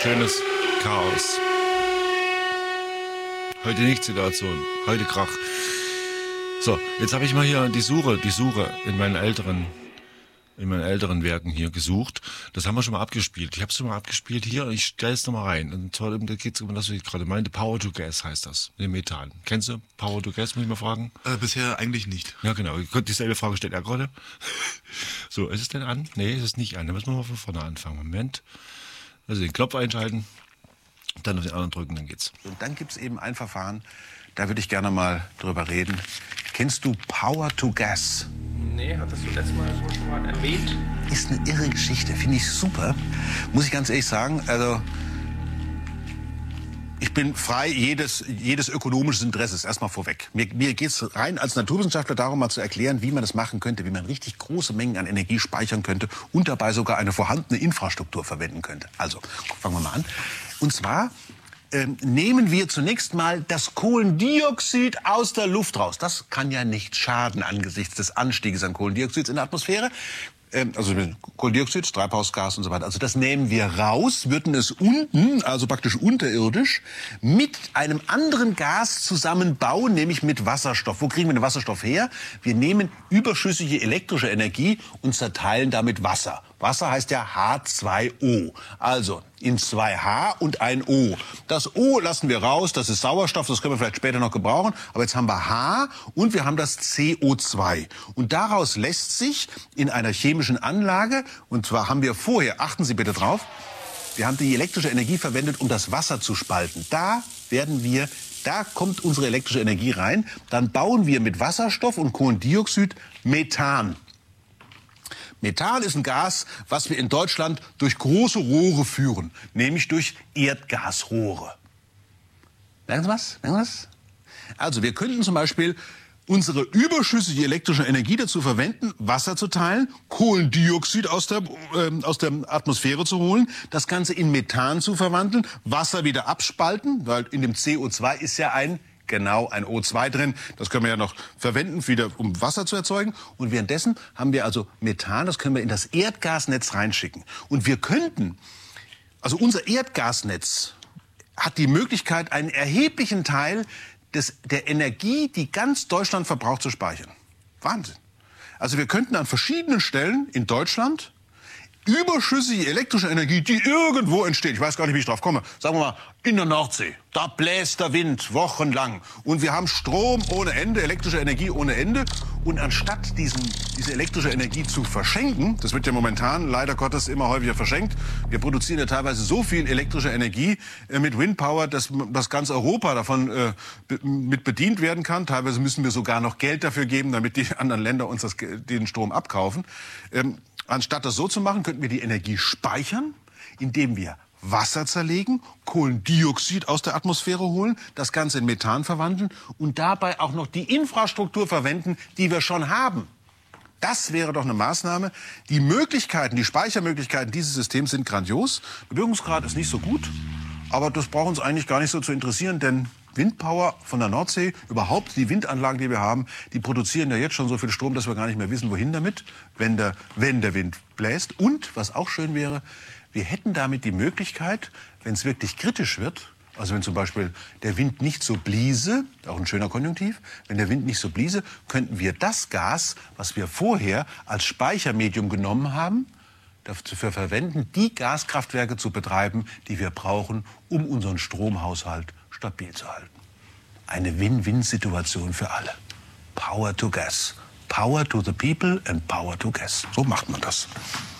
Schönes Chaos. Heute nicht Situation, heute Krach. So, jetzt habe ich mal hier die Suche in meinen älteren Werken hier gesucht. Das haben wir schon mal abgespielt. Ich habe es schon mal abgespielt hier. Ich stelle es nochmal rein. Und zwar, da geht es um das, was ich gerade meinte. Power to Gas heißt das. Den Methan. Kennst du Power to Gas, muss ich mal fragen? Bisher eigentlich nicht. Ja, genau. Ich konnte dieselbe Frage stellen, gerade. So, ist es denn an? Nee, ist es nicht an. Da müssen wir mal von vorne anfangen. Moment. Also den Knopf einschalten, dann auf den anderen drücken, dann geht's. Und dann gibt es eben ein Verfahren, da würde ich gerne mal drüber reden. Kennst du Power to Gas? Nee, hattest du letztes Mal schon mal erwähnt? Ist eine irre Geschichte, finde ich super. Muss ich ganz ehrlich sagen, also ich bin frei jedes ökonomisches Interesses, erstmal vorweg. Mir geht es rein als Naturwissenschaftler darum, mal zu erklären, wie man das machen könnte, wie man richtig große Mengen an Energie speichern könnte und dabei sogar eine vorhandene Infrastruktur verwenden könnte. Also, fangen wir mal an. Und zwar nehmen wir zunächst mal das Kohlendioxid aus der Luft raus. Das kann ja nicht schaden angesichts des Anstiegs an Kohlendioxid in der Atmosphäre. Also Kohlendioxid, Treibhausgas und so weiter. Also das nehmen wir raus, würden es unten, also praktisch unterirdisch, mit einem anderen Gas zusammenbauen, nämlich mit Wasserstoff. Wo kriegen wir den Wasserstoff her? Wir nehmen überschüssige elektrische Energie und zerteilen damit Wasser. Wasser heißt ja H2O. Also in 2H und ein O. Das O lassen wir raus, das ist Sauerstoff, das können wir vielleicht später noch gebrauchen. Aber jetzt haben wir H und wir haben das CO2. Und daraus lässt sich in einer chemischen Anlage, und zwar haben wir vorher, achten Sie bitte drauf, wir haben die elektrische Energie verwendet, um das Wasser zu spalten. Da kommt unsere elektrische Energie rein. Dann bauen wir mit Wasserstoff und Kohlendioxid Methan. Methan ist ein Gas, was wir in Deutschland durch große Rohre führen, nämlich durch Erdgasrohre. Merken Sie was? Also wir könnten zum Beispiel unsere überschüssige elektrische Energie dazu verwenden, Wasser zu teilen, Kohlendioxid aus der Atmosphäre zu holen, das Ganze in Methan zu verwandeln, Wasser wieder abspalten, weil in dem CO2 ist ja ein O2 drin. Das können wir ja noch verwenden, wieder um Wasser zu erzeugen. Und währenddessen haben wir also Methan, das können wir in das Erdgasnetz reinschicken. Und wir könnten, also unser Erdgasnetz hat die Möglichkeit, einen erheblichen Teil der Energie, die ganz Deutschland verbraucht, zu speichern. Wahnsinn. Also wir könnten an verschiedenen Stellen in Deutschland überschüssige elektrische Energie, die irgendwo entsteht, ich weiß gar nicht, wie ich drauf komme, sagen wir mal in der Nordsee, da bläst der Wind wochenlang und wir haben Strom ohne Ende, elektrische Energie ohne Ende und anstatt diese elektrische Energie zu verschenken, das wird ja momentan leider Gottes immer häufiger verschenkt, wir produzieren ja teilweise so viel elektrische Energie mit Windpower, dass ganz Europa davon mit bedient werden kann, teilweise müssen wir sogar noch Geld dafür geben, damit die anderen Länder uns den Strom abkaufen. Anstatt das so zu machen, könnten wir die Energie speichern, indem wir Wasser zerlegen, Kohlendioxid aus der Atmosphäre holen, das Ganze in Methan verwandeln und dabei auch noch die Infrastruktur verwenden, die wir schon haben. Das wäre doch eine Maßnahme. Die Speichermöglichkeiten dieses Systems sind grandios. Der Wirkungsgrad ist nicht so gut, aber das braucht uns eigentlich gar nicht so zu interessieren, denn Windpower von der Nordsee, überhaupt die Windanlagen, die wir haben, die produzieren ja jetzt schon so viel Strom, dass wir gar nicht mehr wissen, wohin damit, wenn der Wind bläst. Und, was auch schön wäre, wir hätten damit die Möglichkeit, wenn es wirklich kritisch wird, also wenn zum Beispiel der Wind nicht so bliese, auch ein schöner Konjunktiv, wenn der Wind nicht so bliese, könnten wir das Gas, was wir vorher als Speichermedium genommen haben, dafür verwenden, die Gaskraftwerke zu betreiben, die wir brauchen, um unseren Stromhaushalt stabil zu halten. Eine Win-Win-Situation für alle. Power to Gas. Power to the people and power to gas. So macht man das.